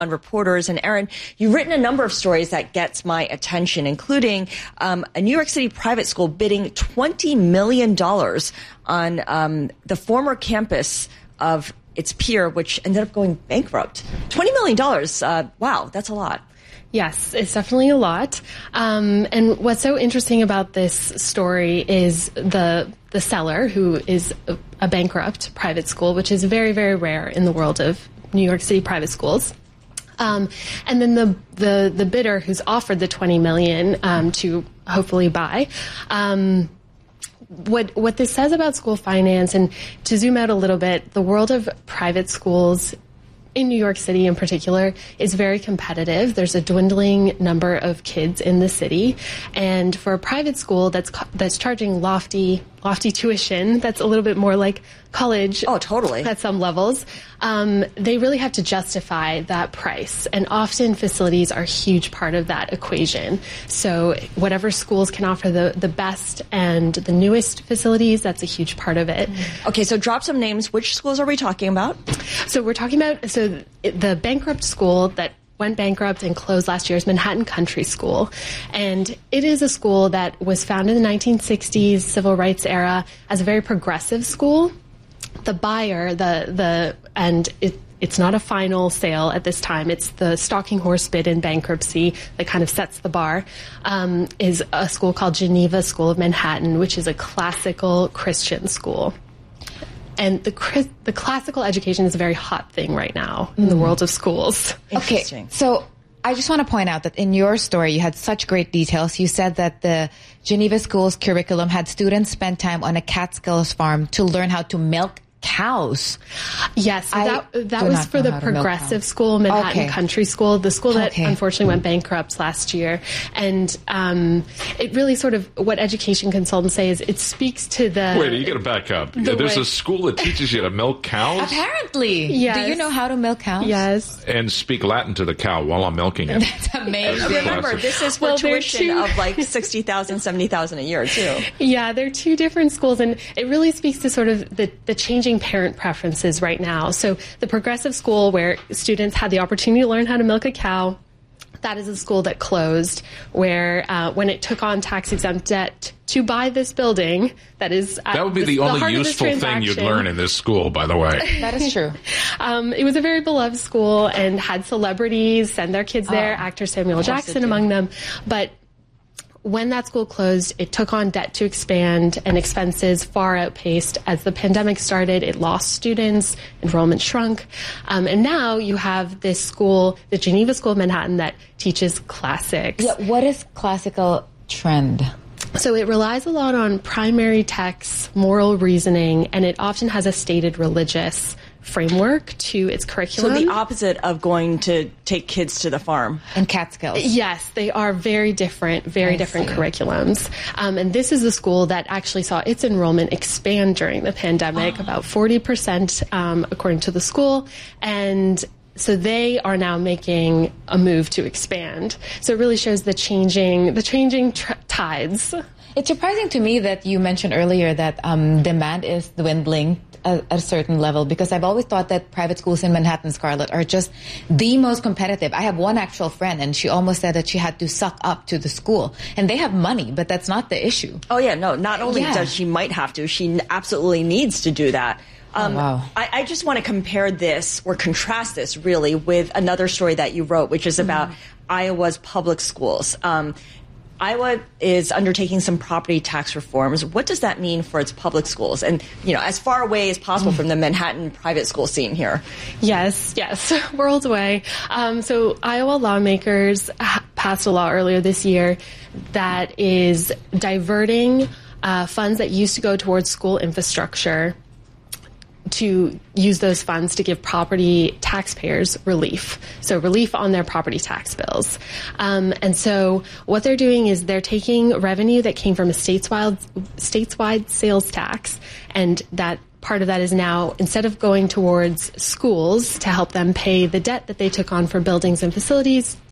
reporters. And Aaron, you've written a number of stories that gets my attention, including a New York City private school bidding $20 million on the former campus of its peer, which ended up going bankrupt. $20 million. Wow, that's a lot. Yes, it's definitely a lot. And what's so interesting about this story is the seller, who is a bankrupt private school, which is very, very rare in the world of New York City private schools. And then the bidder who's offered the $20 million to hopefully buy. What this says about school finance, and to zoom out a little bit, the world of private schools in New York City in particular is very competitive. There's a dwindling number of kids in the city, and for a private school that's charging lofty tuition, that's a little bit more like college. Oh, totally. At some levels, they really have to justify that price, and often facilities are a huge part of that equation. So whatever schools can offer the best and the newest facilities, that's a huge part of it. Okay, so drop some names. Which schools are we talking about? So we're talking about the bankrupt school that went bankrupt and closed last year is Manhattan Country School. And it is a school that was founded in the 1960s, civil rights era, as a very progressive school. The buyer, it's not a final sale at this time. It's the stalking horse bid in bankruptcy that kind of sets the bar, is a school called Geneva School of Manhattan, which is a classical Christian school. And the classical education is a very hot thing right now in the world of schools. Okay, so I just want to point out that in your story, you had such great details. You said that the Geneva School's curriculum had students spend time on a Catskills farm to learn how to milk cows. Yes, so that was for the progressive school, Manhattan Country School, the school that unfortunately went bankrupt last year. And it really sort of, what education consultants say is it speaks to the... Wait, you got to back up. There's a school that teaches you to milk cows? Apparently. Yes. Do you know how to milk cows? Yes. And speak Latin to the cow while I'm milking it. That's amazing. Remember, this is for tuition of like $60,000, $70,000 a year, too. Yeah, they're two different schools, and it really speaks to sort of the changing parent preferences right now. So the progressive school where students had the opportunity to learn how to milk a cow, that is a school that closed, where when it took on tax-exempt debt to buy this building, that would be the only useful thing you'd learn in this school, by the way. That is true. It was a very beloved school and had celebrities send their kids there, actor Samuel Jackson among them. But when that school closed, it took on debt to expand, and expenses far outpaced. As the pandemic started, it lost students, enrollment shrunk. And now you have this school, the Geneva School of Manhattan, that teaches classics. Yeah, what is classical trend? So it relies a lot on primary texts, moral reasoning, and it often has a stated religious framework to its curriculum. So the opposite of going to take kids to the farm. And Catskills. Yes, they are very different curriculums. And this is a school that actually saw its enrollment expand during the pandemic, about 40%, according to the school. And so they are now making a move to expand. So it really shows the changing tides. It's surprising to me that you mentioned earlier that demand is dwindling at a certain level, because I've always thought that private schools in Manhattan, Scarlett, are just the most competitive. I have one actual friend, and she almost said that she had to suck up to the school. And they have money, but that's not the issue. Oh, yeah, no, not only does she might have to, she absolutely needs to do that. Wow. I just want to compare this, or contrast this really, with another story that you wrote, which is about Iowa's public schools. Iowa is undertaking some property tax reforms. What does that mean for its public schools? And, as far away as possible from the Manhattan private school scene here. Yes, worlds away. So Iowa lawmakers passed a law earlier this year that is diverting funds that used to go towards school infrastructure to use those funds to give property taxpayers relief. So relief on their property tax bills. And so what they're doing is they're taking revenue that came from a statewide sales tax, and that part of that is now, instead of going towards schools to help them pay the debt that they took on for buildings and facilities,